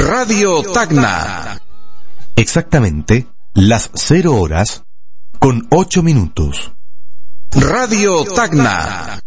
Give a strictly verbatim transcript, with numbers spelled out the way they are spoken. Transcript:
Radio Tacna. Exactamente las cero horas con ocho minutos. Radio Tacna.